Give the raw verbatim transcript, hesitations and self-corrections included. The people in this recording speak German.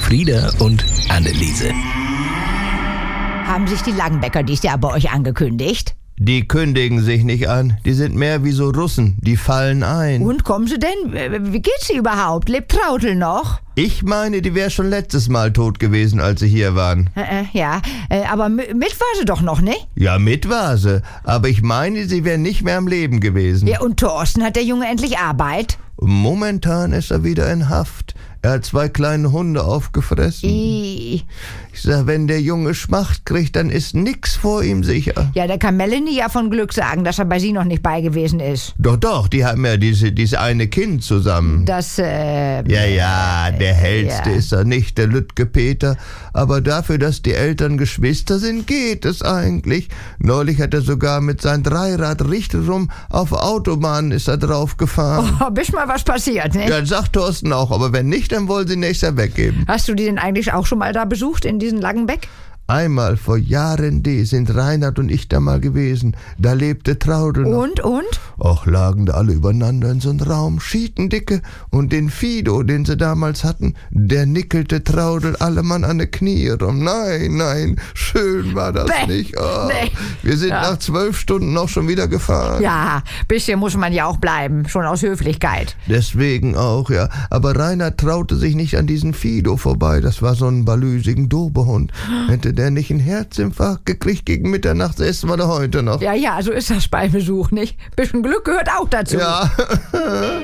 Frieda und Anneliese. Haben sich die Langenbecker dies Jahr bei euch angekündigt? Die kündigen sich nicht an. Die sind mehr wie so Russen. Die fallen ein. Und kommen sie denn? Wie geht's sie überhaupt? Lebt Traudl noch? Ich meine, die wäre schon letztes Mal tot gewesen, als sie hier waren. Äh, äh, ja, äh, aber mit war sie doch noch, ne? Ja, mit war sie. Aber ich meine, sie wäre nicht mehr am Leben gewesen. Ja, und Thorsten, hat der Junge endlich Arbeit? Momentan ist er wieder in Haft. Er hat zwei kleine Hunde aufgefressen. I. Ich sag, wenn der Junge Schmacht kriegt, dann ist nix vor ihm sicher. Ja, da kann Melanie ja von Glück sagen, dass er bei sie noch nicht bei gewesen ist. Doch, doch, die haben ja diese, diese eine Kind zusammen. Das, äh... Ja, ja, der hellste ja. ist er nicht, der Lütke Peter. Aber dafür, dass die Eltern Geschwister sind, geht es eigentlich. Neulich hat er sogar mit seinem Dreirad richtig rum auf Autobahnen ist er drauf gefahren. Oh, bis mal was passiert, ne? Ja, sagt Thorsten auch, aber wenn nicht, dann wollen sie nächstes Jahr weggeben. Hast du die denn eigentlich auch schon mal da besucht, in diesen Langenbeck? Einmal vor Jahren D sind Reinhard und ich da mal gewesen. Da lebte Traudl noch. Und, und? Och, lagen da alle übereinander in so einem Raum, schietendicke. Und den Fido, den sie damals hatten, der nickelte Traudl alle Mann an die Knie rum. Nein, nein, schön war das Nee, nicht. Oh, nee. Wir sind Ja. nach zwölf Stunden noch schon wieder gefahren. Ja, bisschen muss man ja auch bleiben, schon aus Höflichkeit. Deswegen auch, ja. Aber Reinhard traute sich nicht an diesen Fido vorbei. Das war so ein balüsigen Dobehund. Hätte der nicht einen Herzinfarkt gekriegt gegen Mitternacht, essen wir da heute noch. Ja, ja, so ist das bei Besuch, nicht? Bisschen Glück gehört auch dazu. Ja.